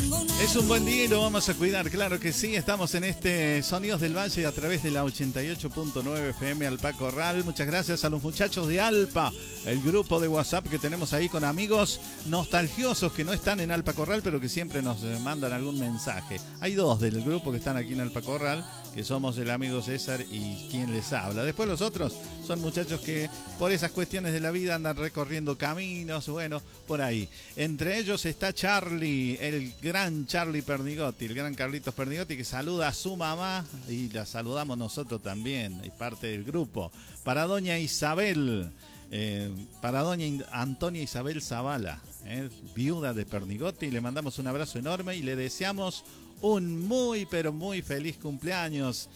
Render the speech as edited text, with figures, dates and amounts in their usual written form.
Es un buen día y lo vamos a cuidar, claro que sí. Estamos en este Sonidos del Valle a través de la 88.9 FM Alpa Corral. Muchas gracias a los muchachos de Alpa, el grupo de WhatsApp que tenemos ahí con amigos nostalgiosos que no están en Alpa Corral, pero que siempre nos mandan algún mensaje. Hay dos del grupo que están aquí en Alpa Corral, que somos el amigo César y quien les habla. Después los otros son muchachos que por esas cuestiones de la vida andan recorriendo caminos, bueno, por ahí. Entre ellos está Charlie, el gran Charlie Pernigotti, el gran Carlitos Pernigotti, que saluda a su mamá y la saludamos nosotros también, es parte del grupo. Para doña Isabel, para doña Antonia Isabel Zavala, viuda de Pernigotti, le mandamos un abrazo enorme y le deseamos un muy pero muy feliz cumpleaños